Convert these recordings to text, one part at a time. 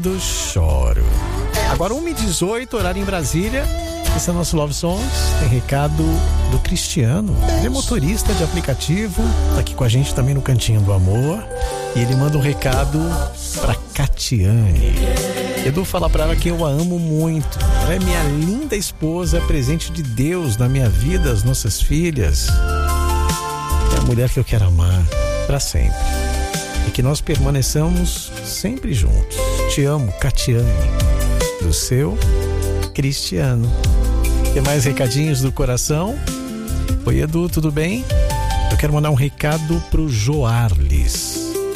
do Choro. Agora 1h18, horário em Brasília. Esse é o nosso Love Songs. Tem recado do Cristiano. Ele é motorista de aplicativo, tá aqui com a gente também no Cantinho do Amor. E ele manda um recado pra Catiane. Edu, fala pra ela que eu a amo muito. Ela é minha linda esposa, presente de Deus na minha vida, as nossas filhas. É a mulher que eu quero amar pra sempre. E que nós permaneçamos sempre juntos. Te amo, Catiane. Do seu Cristiano. Tem mais recadinhos do coração? Oi, Edu, tudo bem? Eu quero mandar um recado pro Joarles.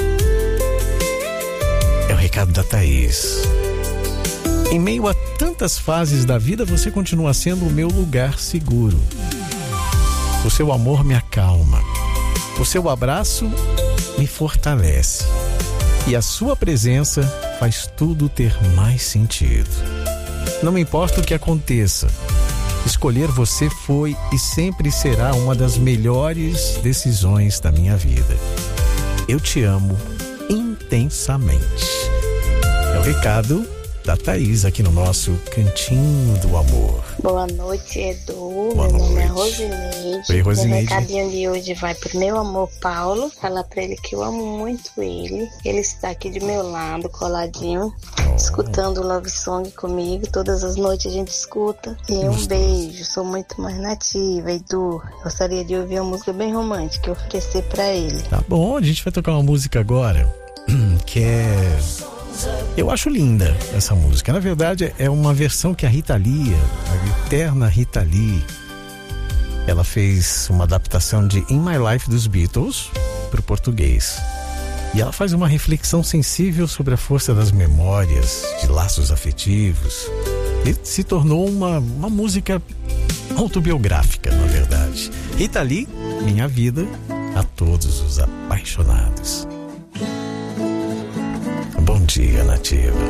É o recado da Thaís. Em meio a tantas fases da vida, você continua sendo o meu lugar seguro. O seu amor me acalma. O seu abraço me fortalece. E a sua presença faz tudo ter mais sentido. Não importa o que aconteça, escolher você foi e sempre será uma das melhores decisões da minha vida. Eu te amo intensamente. É o recado da Thaís aqui no nosso Cantinho do Amor. Boa noite, Edu. Boa meu nome é noite. Rosineide. Oi, Rosineide. O recadinho de hoje vai pro meu amor Paulo. Falar pra ele que eu amo muito ele. Ele está aqui do meu lado, coladinho, escutando o Love Song comigo. Todas as noites a gente escuta. E um beijo. Sou muito mais nativa, Edu. Gostaria de ouvir uma música bem romântica e oferecer pra ele. Tá bom, a gente vai tocar uma música agora que é... Eu acho linda essa música. Na verdade, é uma versão que a Rita Lee, a eterna Rita Lee, ela fez uma adaptação de In My Life dos Beatles para o português. E ela faz uma reflexão sensível sobre a força das memórias, de laços afetivos. E se tornou uma música autobiográfica, na verdade. Rita Lee, Minha Vida, a todos os apaixonados. Bom dia, Nativa.